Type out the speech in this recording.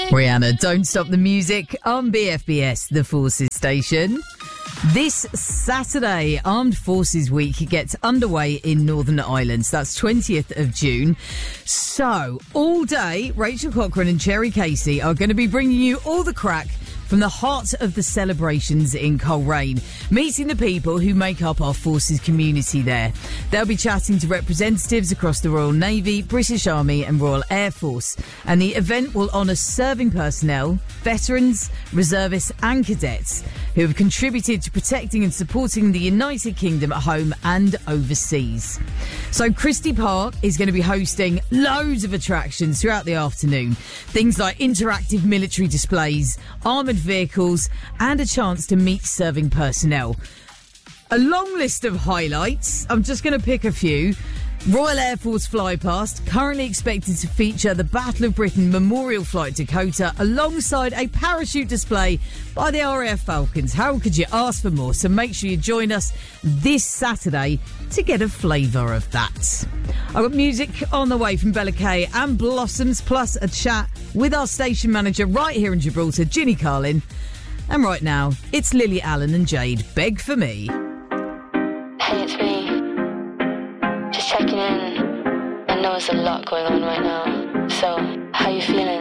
Rihanna, Don't Stop the Music on BFBS, the Forces station. This Saturday, Armed Forces Week gets underway in Northern Ireland. So that's 20th of June. So, all day, Rachel Cochrane and Cherry Casey are going to be bringing you all the crack from the heart of the celebrations in Coleraine, meeting the people who make up our Forces community there. They'll be chatting to representatives across the Royal Navy, British Army and Royal Air Force. And the event will honour serving personnel, veterans, reservists and cadets who have contributed to protecting and supporting the United Kingdom at home and overseas. So Christie Park is going to be hosting loads of attractions throughout the afternoon. Things like interactive military displays, armoured vehicles and a chance to meet serving personnel. A long list of highlights. I'm just going to pick a few. Royal Air Force Flypast, currently expected to feature the Battle of Britain Memorial Flight Dakota alongside a parachute display by the RAF Falcons. How could you ask for more? So make sure you join us this Saturday to get a flavour of that. I've got music on the way from Bella Kay and Blossoms, plus a chat with our station manager right here in Gibraltar, Ginny Carlin. And right now, it's Lily Allen and Jade, Beg For Me. Hey, it's me. Just checking in. I know there's a lot going on right now. So, how you feeling?